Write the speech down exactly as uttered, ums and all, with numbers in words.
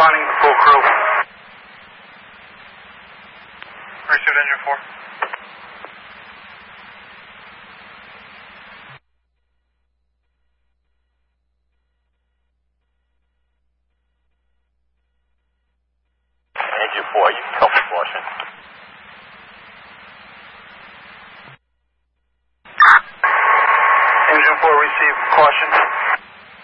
responding to full crew. Received engine four. Engine four, you can come with caution. Engine four, receive caution.